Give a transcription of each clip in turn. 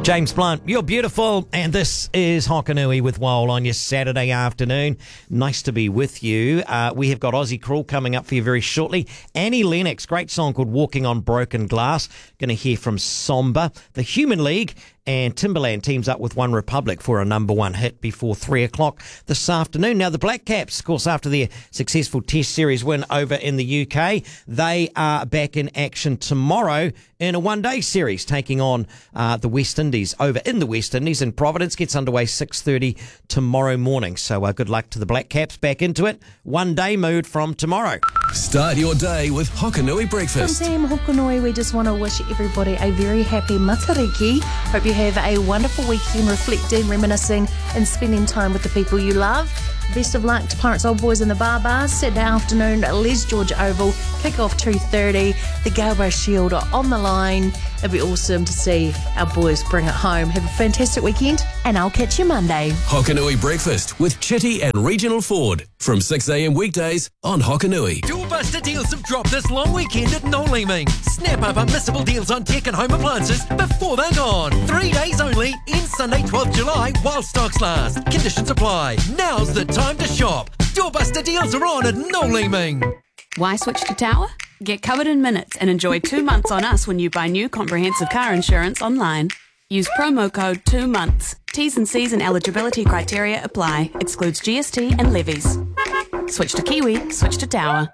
James Blunt, you're beautiful, and this is Hokanui with Wole on your Saturday afternoon. Nice to be with you. We have got Aussie Crawl coming up for you very shortly. Annie Lennox, great song called Walking on Broken Glass. Going to hear from Somber. The Human League and Timberland teams up with One Republic for a number one hit before 3 o'clock this afternoon. Now, the Black Caps, of course, after their successful Test Series win over in the UK, they are back in action tomorrow in a one-day series, taking on the West Indies over in the West Indies, and Providence gets underway 6:30 tomorrow morning. So good luck to the Black Caps. Back into it. One-day mood from tomorrow. Start your day with Hokanui breakfast. From Team Hokanui, we just want to wish everybody a very happy Matariki. Hope you have a wonderful weekend reflecting, reminiscing and spending time with the people you love. Best of luck to Pirates Old Boys in the Barbars. Saturday afternoon at Les George Oval. Kick off 2:30. The Galway Shield are on the line. It'd be awesome to see our boys bring it home. Have a fantastic weekend, and I'll catch you Monday. Hokanui breakfast with Chitty and Regional Ford from 6 a.m. weekdays on Hokanui. Doorbuster deals have dropped this long weekend at No Leeming. Snap up unmissable deals on tech and home appliances before they're gone. 3 days only, in Sunday 12th July while stocks last. Conditions apply. Now's the time to shop. Doorbuster deals are on at No Leeming. Why switch to Tower? Get covered in minutes and enjoy 2 months on us when you buy new comprehensive car insurance online. Use promo code 2 months. T's and C's and eligibility criteria apply. Excludes GST and levies. Switch to Kiwi, switch to Tower.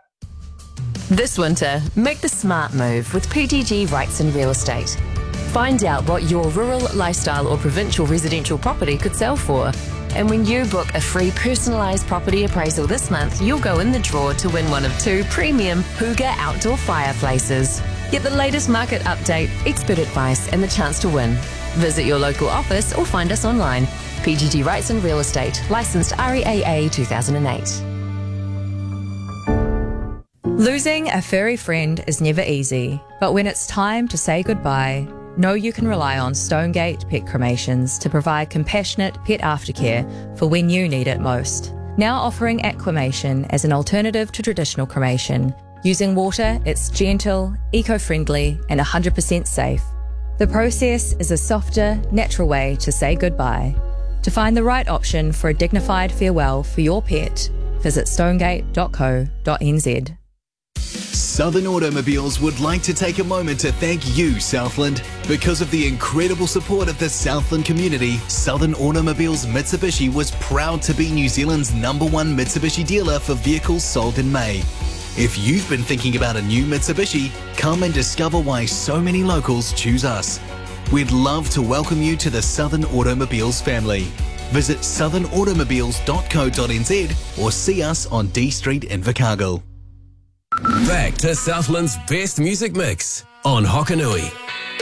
This winter, make the smart move with PGG Wrightson Real Estate. Find out what your rural, lifestyle or provincial residential property could sell for. And when you book a free personalised property appraisal this month, you'll go in the draw to win one of 2 premium Hygge outdoor fireplaces. Get the latest market update, expert advice and the chance to win. Visit your local office or find us online. PGG Wrightson Real Estate, licensed REAA 2008. Losing a furry friend is never easy, but when it's time to say goodbye, know you can rely on Stonegate Pet Cremations to provide compassionate pet aftercare for when you need it most. Now offering aquamation as an alternative to traditional cremation. Using water, it's gentle, eco-friendly and 100% safe. The process is a softer, natural way to say goodbye. To find the right option for a dignified farewell for your pet, visit stonegate.co.nz. Southern Automobiles would like to take a moment to thank you, Southland. Because of the incredible support of the Southland community, Southern Automobiles Mitsubishi was proud to be New Zealand's #1 Mitsubishi dealer for vehicles sold in May. If you've been thinking about a new Mitsubishi, come and discover why so many locals choose us. We'd love to welcome you to the Southern Automobiles family. Visit southernautomobiles.co.nz or see us on D Street in Invercargill. Back to Southland's best music mix on Hokanui.